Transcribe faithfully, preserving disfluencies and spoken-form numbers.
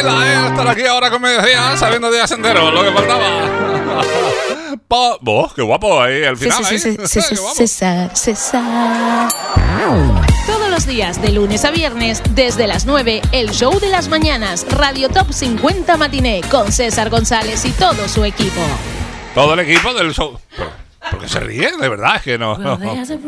vida, ¿eh? Estar aquí ahora con mediodía, sabiendo días enteros, lo que faltaba. Po oh, ¡qué guapo ahí el final! Sí, sí, ¿eh? sí, sí, sí, César, César. Todos los días, de lunes a viernes, desde las nueve, el show de las mañanas, Radio Top cincuenta Matiné, con César González y todo su equipo. Todo el equipo del show. ¿Por qué se ríe? De verdad, es que no. no.